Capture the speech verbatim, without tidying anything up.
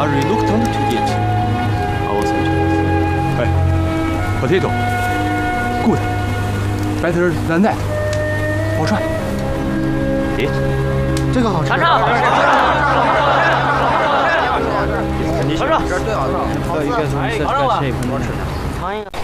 are reluctant to eat our soldiers. Hey, potato, good, better than that. 好帅。 Eat. 这个好吃。尝尝。尝尝。这儿最好吃。这应该是尝尝吧。尝一个。